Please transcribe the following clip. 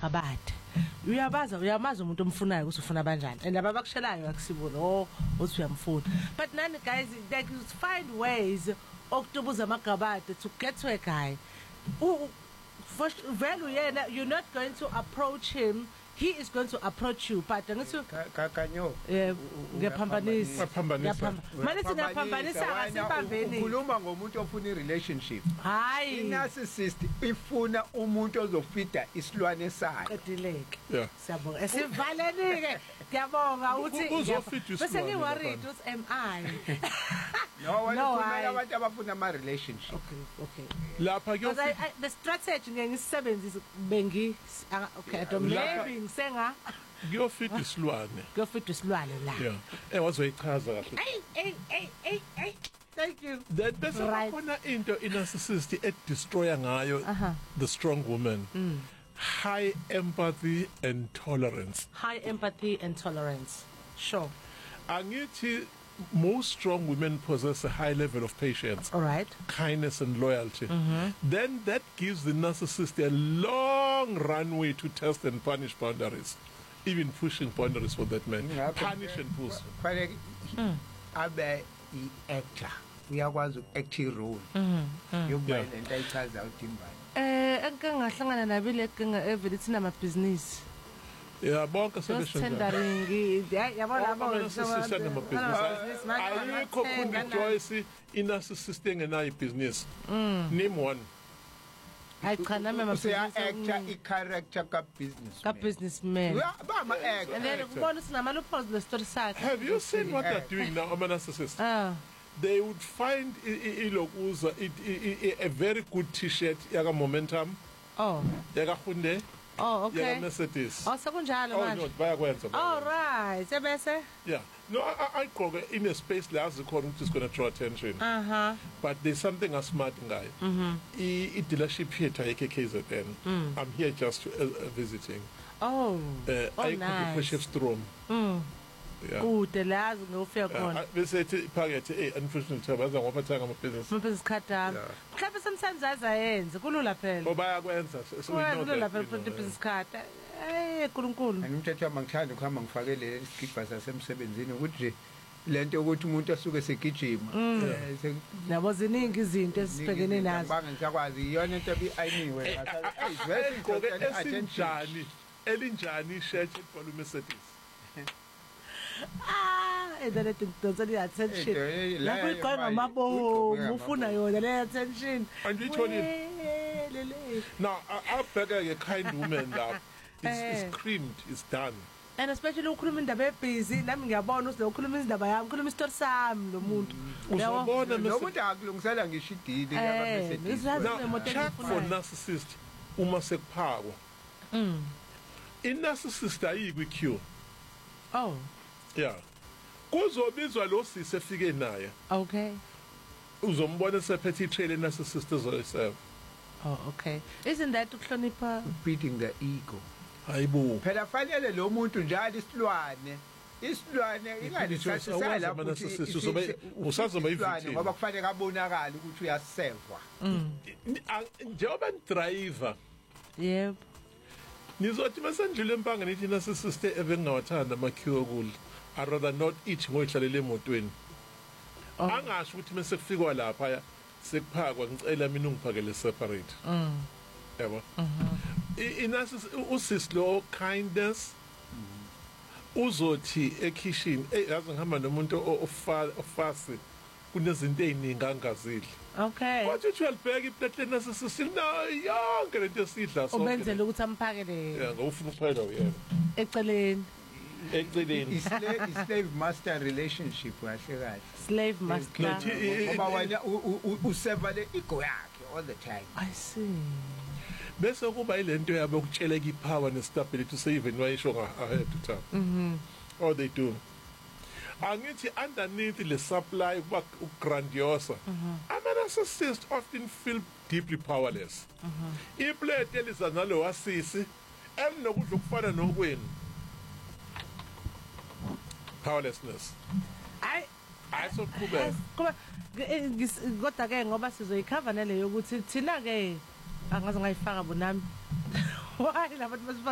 amagabade uyamazi umuntu omfunayo ukuthi ufuna kanjani and abakushelayo akusibona uthi uyamfuna but none guys they find ways okutubuza amagabade to get to a guy vele yena you're not going to approach him. He is going to approach you, but kanyo ngiyaphambanisa manje singaphambanisa asibambeni ukhuluma ngomuntu ofuna irelationship hayi narcissist ifuna umuntu ozofida isilwane sayo qedileke siyabonga esivalenike ngiyabonga uthi bese ngiworried ukuthi am I no abantu abafuna ama relationship okay lapha ke the strategy ngisebenzisa bengi okay I don't maybe senga ngiyofita isilwane la wazoyichaza kahle hey thank you that bese khona into narcissist destroyer ngayo the strong woman high empathy and tolerance sure angithi most strong women possess a high level of patience, all right, kindness and loyalty. Then that gives the narcissist a long runway to test and punish boundaries, even pushing boundaries for that man. Punish and push. Abe actor uyakwazi uact role yokuba lento ayichaza uDimbane engahlangana nabile evele thina ama business bonke tendering yabona ayikho kundi choice narcissist engenayo business name one I can't remember actor i-character ka-businessman bama actor and then kubona sinama loopholes le story sakhe. Have you seen what they're doing now ama narcissists? They would find a very good t-shirt yaka Momentum yaka Hyundai okay. Yeah, Mercedes. Sekunjalo manje. No, bayakwenza. All right. Sebese? Yeah. No, I go in a space like as according to is going to draw attention. But there's something a smart guy. I dealership here at KZN. I'm here just visiting. I nice. Chefstrom. Yeah. Kude lazi ngofika khona. Bese phakathi unfortunately baza ngoba bathenga ama-business. Ama-business card ami. Mhlawumbe sometimes azayenza kulula phela. Bayakwenza. So we know kulula phela for business card. Nkulunkulu. Umthetho ngithanda ukuhamba ngifakele isigibha sasemsebenzini ukuthi lento ukuthi umuntu asuke segijima. Nabo ziningi izinto esibhekene nazo. Ngibanga ngisakwazi iyona into ayiniwe. Esinjani? Elinjani shirt ebhalwe Mercedes? That totally attention. Lapho iqala ngamabomu ufuna yona le attention. And which one is? Now, I beg a kind woman that is creamed, is done. And especially ukhuluma indaba ebusy nami ngiyabona ukuthi ukhuluma indaba yami ukhuluma istory sami lo muntu. Uzobona nomuntu akulungisela ngisho idili yaba message. Check for narcissist uma sekuphakwa. I-narcissist ayikwi queue. Yeah. Kuzobizwa lo sisi efike naye. Okay. Uzombona sephethe itrailer narcissist ezoyiserve. Okay. Isn't that ukuhlonipha beating the ego? Hayibo. Phela fanele lo muntu njalo isilwane ingalisasisa lapho usazoba ivictim ngoba kufanele abonakala ukuthi uyasevwa. Njengoba driver. Yep. Nizothi masendlule empanga nithi narcissist ebengawathanda amakhiwo kule. I rather not eat ngoyihlalele emotweni. Angasho ukuthi mase kufikwa lapha sekuphakwa ngicela mina ungiphakele separate. Yabo. Usis lo kindness uzothi ekitchen yazi ngihamba nomuntu ofasi kunezinto eziningi angazidli. Okay. Kodwa uthi uyalibheka iplate narcissist na yonke lento esidla sonke. Ubenzela ukuthi amphakele. Yeah, ngofuna ukupheka yena. Eceleni. Slave master relationship kahle slave master ngoba wena usevale ego yakhe all the time. I see. Bese kuba ilento yabo ukutsheleka ipower nestability even wayisho ahead of time. All they do angithi underneath the supply kuba grandiosa. Narcissists often feel deeply powerless. Iplate eliza nalo wasisi elinokudla ukufana nokwenu. Powerlessness. So kuba kodwa ke ngoba sizoyikhava nale yokuthi thina ke angaze ngayifaka bonami why labantu